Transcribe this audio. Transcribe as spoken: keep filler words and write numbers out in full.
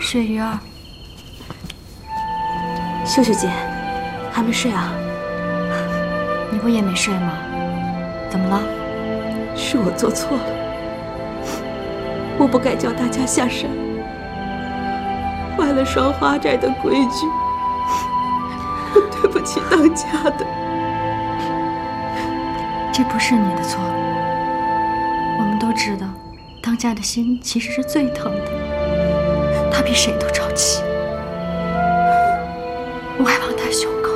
水鱼儿， 秀秀姐，还没睡啊？ 你不也没睡吗？怎么了？ 是我做错了，我不该叫大家下山，坏了双花寨的规矩，我对不起当家的。 这不是你的错，我们都知道，当家的心其实是最疼的，他比谁都着急，我还帮他胸口。